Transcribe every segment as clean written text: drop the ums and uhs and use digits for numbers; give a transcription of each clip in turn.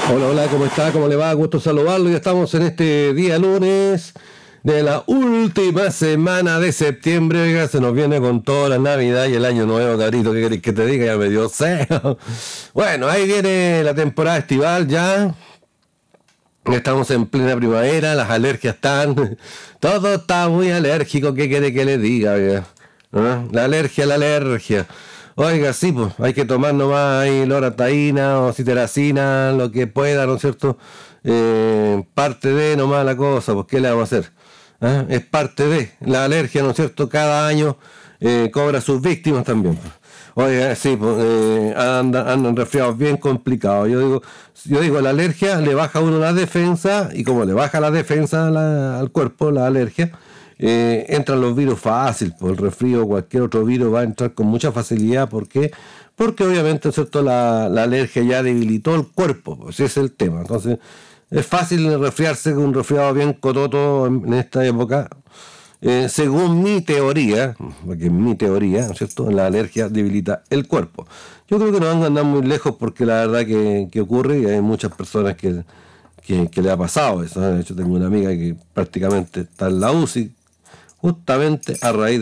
Hola, hola, ¿cómo está? ¿Cómo le va? Gusto saludarlo. Ya estamos en este día lunes de la última semana de septiembre. Oiga, se nos viene con toda la Navidad y el Año Nuevo, cabrito. ¿Qué querés que te diga? Ya me dio sed. Bueno, ahí viene la temporada estival ya. Estamos en plena primavera, las alergias están. Todo está muy alérgico. ¿Qué quiere que le diga, oiga? ¿Ah? La alergia, la alergia. Oiga, sí, pues hay que tomar nomás ahí loratadina o citracina, lo que pueda, ¿no es cierto? Parte de nomás la cosa, pues ¿qué le vamos a hacer? ¿Ah? Es parte de la alergia, ¿no es cierto? Cada año cobra sus víctimas también, pues. Oiga, sí, pues, andan resfriados bien complicados. Yo digo, la alergia le baja a uno la defensa y como le baja la defensa al cuerpo, la alergia, entran los virus fácil, por el resfrío o cualquier otro virus va a entrar con mucha facilidad. ¿Por qué? Porque obviamente, ¿cierto? La alergia ya debilitó el cuerpo, pues ese es el tema. Entonces, es fácil resfriarse con un resfriado bien cototo en esta época. Según mi teoría, porque es mi teoría, ¿no es cierto? La alergia debilita el cuerpo. Yo creo que no van a andar muy lejos porque la verdad que ocurre y hay muchas personas que le ha pasado eso. De hecho, tengo una amiga que prácticamente está en la UCI justamente a raíz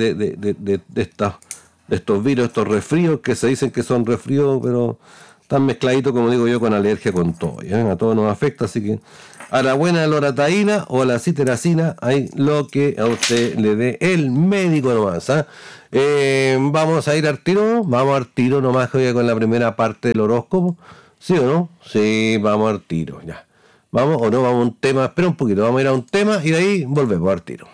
de estos virus, estos resfríos que se dicen que son resfríos, pero están mezcladitos, como digo yo, con alergia, con todo. ¿Ya? A todos nos afecta, así que a la buena loratadina o a la citracina, hay lo que a usted le dé el médico nomás. ¿Ah? Vamos a ir al tiro, vamos al tiro nomás que con la primera parte del horóscopo. ¿Sí o no? Sí, vamos al tiro, ya. Vamos o no, vamos a un tema, espera un poquito, vamos a ir a un tema y de ahí volvemos al tiro.